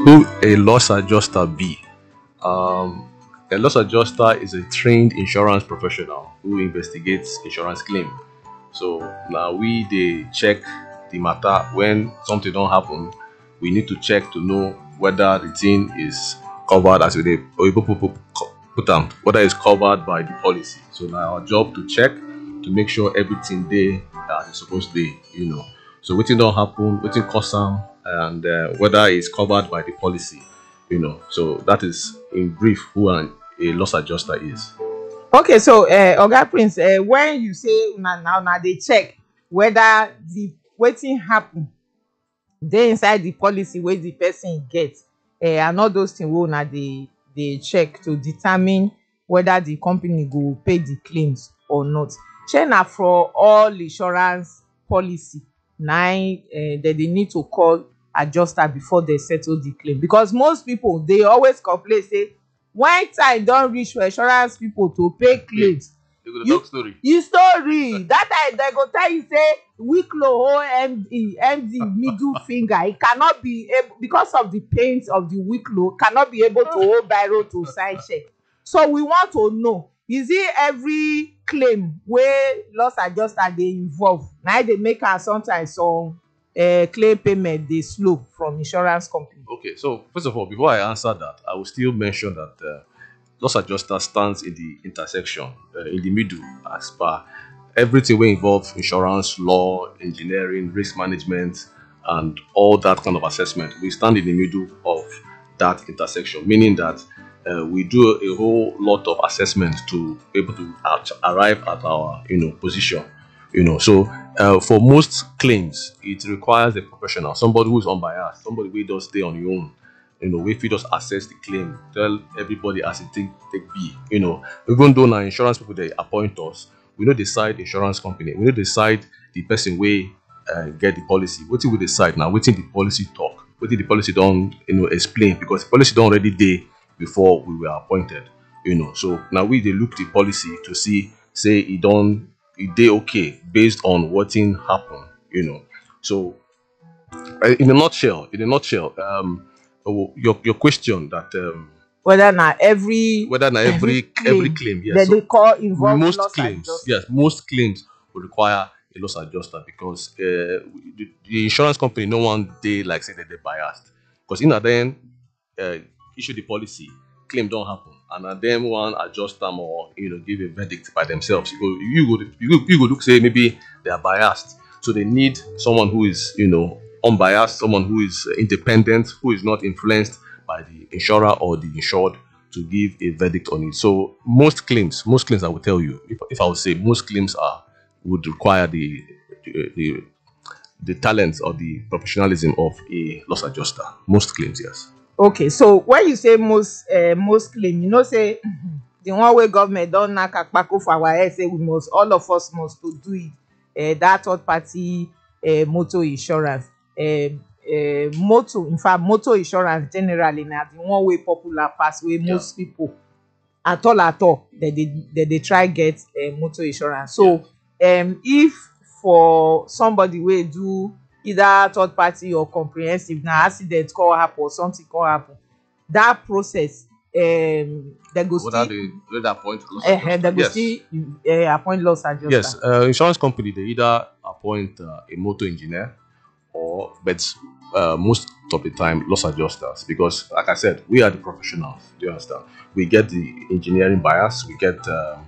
Who a loss adjuster be? Um, a loss adjuster is a trained insurance professional who investigates insurance claim. So now we they check the matter when something don't happen. We need to check to know whether the thing is covered as they or put them whether it's covered by the policy. So now our job to check to make sure everything there as it's supposed to be, So waiting don't happen, waiting cause some, and whether it's covered by the policy. So that is in brief who a loss adjuster is. Okay, so Oga Prince, when you say now they check whether the wetin happen dey inside the policy wey the person get, and all those things wey una dey check to determine whether the company go pay the claims or not. Shey na for all insurance policy na dem dey need to call adjuster before they settle the claim, because most people dey always complain say when time don reach for insurance people to pay claims, story that time dem go tell you say wiklo hold md middle finger, e cannot be able, because of the pains of the wiklo, cannot be able to hold biro to sign check. So we want to know, is it every claim wey loss adjuster dey involve na dey make am sometimes some claim payment dey slow from insurance company? Okay, so first of all, before I answer that, I will still mention that loss adjuster stands in the intersection, in the middle, as per everything wey involve insurance, law, engineering, risk management, and all that kind of assessment. We stand in the middle of that intersection, meaning that we do a whole lot of assessment to be able to arrive at our position. So for most claims, it requires a professional, somebody who is unbiased, somebody who does stay on your own. If you just assess the claim, tell everybody as it take be. Even though now insurance people they appoint us, we don't decide insurance company, we don't decide the person way get the policy. What we decide now? Waiting the policy talk, waiting the policy don't explain, because the policy don't already day before we were appointed. So now we they look the policy to see, say it dey okay based on what thing happen. So in a nutshell, your question that whether na every claim, yes, that they call involve most loss claims, adjuster. yes, most claims will require a loss adjuster, because the insurance company no one dey like say that they biased, because in then issue the policy, claim don't happen, and then one adjust them or give a verdict by themselves. You go look, say maybe they are biased, so they need someone who is unbiased, someone who is independent, who is not influenced by the insurer or the insured to give a verdict on it. So most claims I will tell you, if I would say most claims would require the talents or the professionalism of a loss adjuster. Most claims, yes. Okay, so when you say most claim, say the one way government don't knock akpako for our head, say all of us must to do it. That third party motor insurance, motor insurance generally now the one way popular pass way most people at all they try get motor insurance. So if for somebody wey do either third party or comprehensive, now accident call happen or something call happen, that process they go still appoint loss adjuster. Yes, insurance company they either appoint a motor engineer but most of the time loss adjusters, because like I said, we are the professionals. Do you understand? We get the engineering bias, we get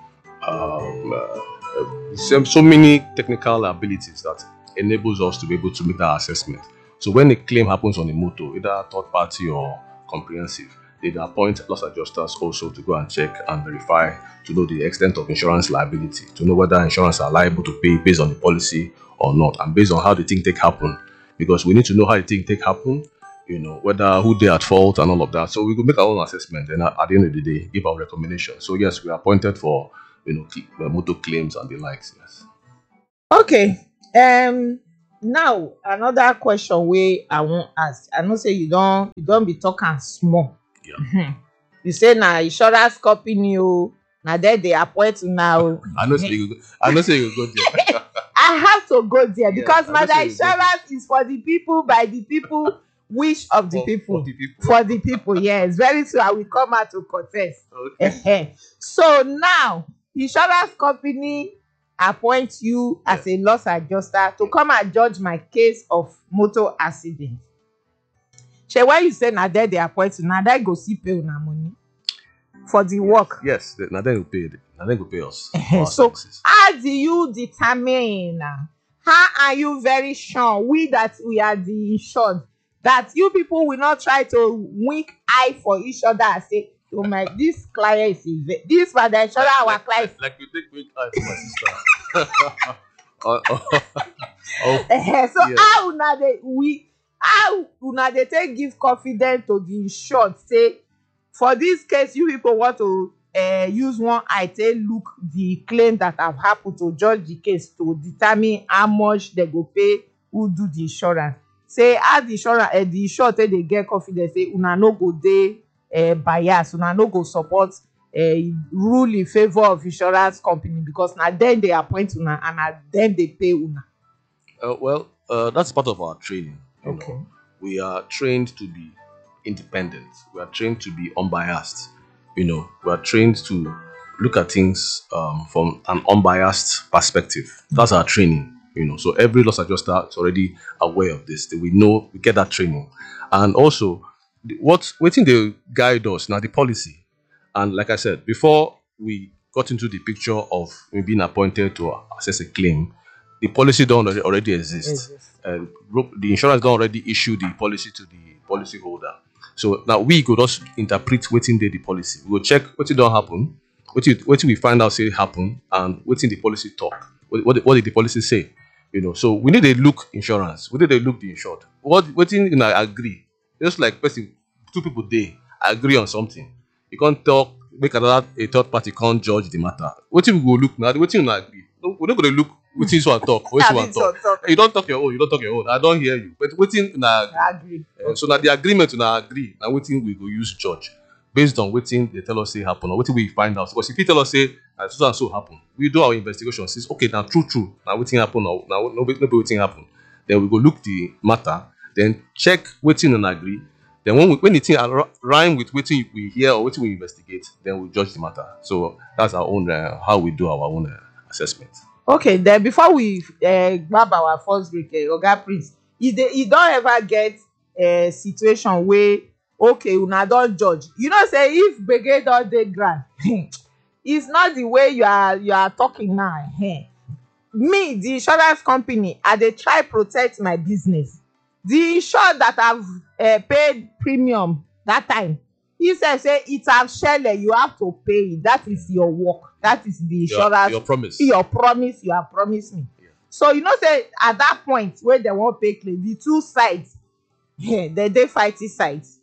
so many technical abilities that enables us to be able to make that assessment. So when a claim happens on a motor, either third party or comprehensive, they appoint loss adjusters also to go and check and verify to know the extent of insurance liability, to know whether insurance are liable to pay based on the policy or not, and based on how the thing take happen, because we need to know how the thing take happen, whether who they at fault and all of that. So we could make our own assessment and at the end of the day give our recommendation. So yes, we are appointed for motor claims and the likes. Yes. Okay. Now another question wey I wan ask. I know say you don be talking small. Yeah. You say na insurance company na there they appoint now. I know say you go there. I have to go there because I my know say you go insurance is for the people, by the people, which of the For people? the people. For the people, yes. Very soon I will come out to contest. Okay. So now, insurance company appoint you as a loss adjuster to come and judge my case of motor accident. Shey, when you say na there they appoint you, na there go see pay una money for the work. Yes, now then we pay. Now then we pay us for our So services. how do you determine? How are you very sure we are the insured, that you people will not try to wink eye for each other and say, oh my, this client is this for the insurer, our client. Like you take quick eye for my sister. Oh, So yeah. how una dey take give confidence to the insured say for this case you people want to use one eye take look the claim that have happened to judge the case to determine how much they go pay who do the insurance. Say how the insured take dey get confidence say una no go dey bias, una no go support rule in favour of insurance company because na dem dey appoint una and na dem dey pay una. Well, that's part of our training. You Okay. know, we are trained to be independent. We are trained to be unbiased. You know, we are trained to look at things from an unbiased perspective. That's our training. You know, so every loss adjuster is already aware of this. We know we get that training, and also waiting they guide us now the policy. And like I said before, we got into the picture of me being appointed to assess a claim. The policy don't already exist. The insurance don't already issue the policy to the policy holder. So now we could also interpret waiting the policy. We will check what don't happen, what we find out say happen, and waiting the policy talk. What did the policy say? You know, so we need a look insurance. We need a look the insured. Waiting in agree. Just like two people they agree on something. You can't talk, make a third party can't judge the matter. Waiting we go look now. Waiting you agree. We're not going to look. Waiting you want talk. Waiting you want talk. You don't talk your own. You don't talk your own. I don't hear you. But waiting na agree. So now the agreement na agree. Now waiting we go use judge based on waiting they tell us say happen or waiting we find out. Because if you tell us say so and so happen, we do our investigation. Says okay now true. Now waiting happen or now no waiting happen. Then we go look the matter. Then check waiting and agree. Then when the thing rhyme with waiting we hear or waiting we investigate, then we judge the matter. So that's our own how we do our own assessment. Okay, then before we grab our first break, Oga Prince, you don't ever get a situation where okay una don judge, you know say if gbege don dey ground it's not the way you are talking now. Me the insurance company I dey try protect my business. The insured that have paid premium that time, he say it have shele, you have to pay it. That is your work. That is the insurance. Your promise. Your promise you have promised me. Yeah. So you know say at that point where they wan pay claim, the two sides they fighting sides.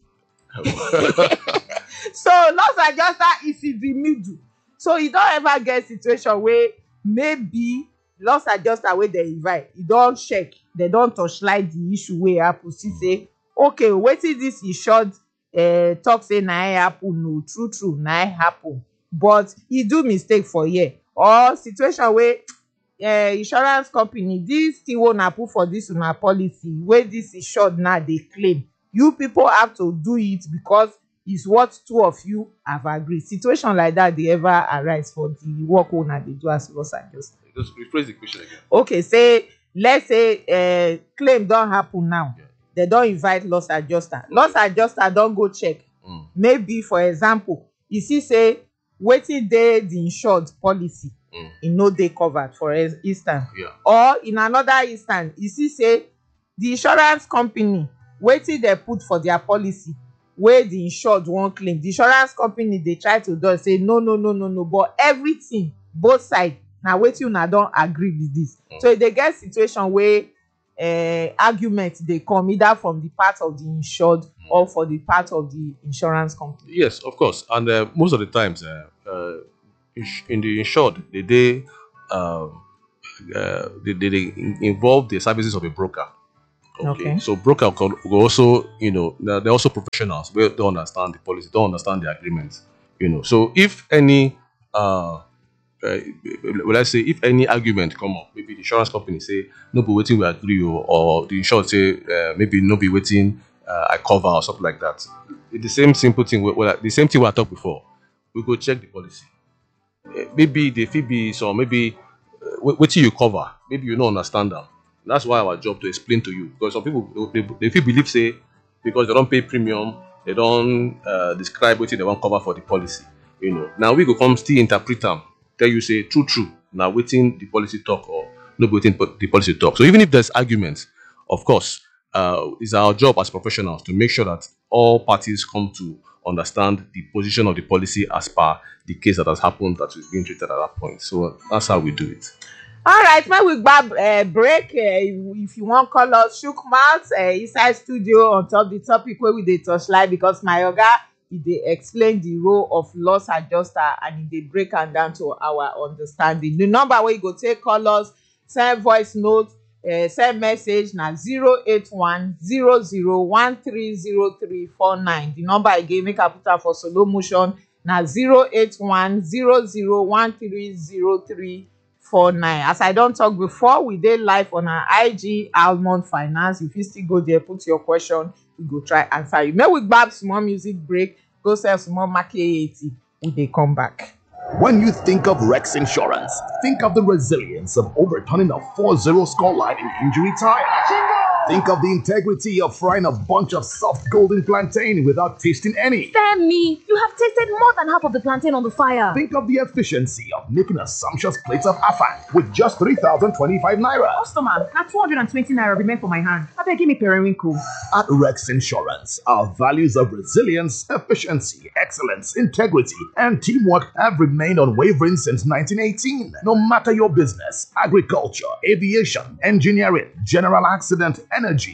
So loss adjuster is in the middle. So you don't ever get situation where maybe loss adjuster wey dem invite, e don check, dem don torchlight the issue wey happen, see say okay wetin this insured talk say na happen, no true na happen, but e do mistake for here, or situation wey insurance company this thing wey una put for this una policy wey this insured now dey claim, you people have to do it because it's what two of you have agreed. Situation like that dey ever arise for the work una dey do as loss adjuster? Just rephrase the question again. Okay, say let's say claim don happen now. Yeah. They don invite loss adjuster. Loss adjuster don go check. Maybe for example, you see say wetin dey the insured policy, e no dey covered for instance. Yeah. Or in another instance, you see say the insurance company wetin dey put for their policy wey the insured wan claim, the insurance company dey try to do say no, but everything both sides na wetin una don agree with this. So e dey get situation wey argument dey come either from the part of the insured or for the part of the insurance company. Yes, of course. And most of the times in the insured they involve the services of a broker. Okay. So broker will also, you know, they're also professionals. They don't understand the policy, don't understand the agreement. You know, so if any let's say if any argument come up, maybe the insurance company say no be waiting we agree, or the insured say maybe no be waiting I cover or something like that. The same simple thing. The same thing we talked before. We go check the policy. Maybe the fit be some maybe what you cover. Maybe you don't understand them. That's why our job to explain to you, because some people they feel believe say because they don't pay premium, they don't describe what they want cover for the policy. Now we go come still interpret them, tell you say true. Now waiting the policy talk or no waiting the policy talk. So even if there's arguments, of course, it's our job as professionals to make sure that all parties come to understand the position of the policy as per the case that has happened that is being treated at that point. So that's how we do it. All right, when we grab break, if you want call us Chook Mouth inside studio on top the topic where we dey touch live, because my oga they explain the role of loss adjuster and they break am down to our understanding. The number where you go take call us, send voice note, send message na 08100130349. The number again, make I put am for slow motion, na 08100130349. As I don't talk before, we dey live on our IG Almond Finance. If you still go there, put your question, we go try answer you. May we grab small music break, go sell small market 80. We dey come back. When you think of Rex Insurance, think of the resilience of overturning a 4-0 scoreline in injury time. Think of the integrity of frying a bunch of soft golden plantain without tasting any. Femi, you have tasted more than half of the plantain on the fire. Think of the efficiency of making a sumptuous plate of afang with just 3,025 naira. Customer, na 220 naira remain for my hand. Abeg, give me periwinkle. At Rex Insurance, our values of resilience, efficiency, excellence, integrity, and teamwork have remained unwavering since 1918. No matter your business, agriculture, aviation, engineering, general accident, energy,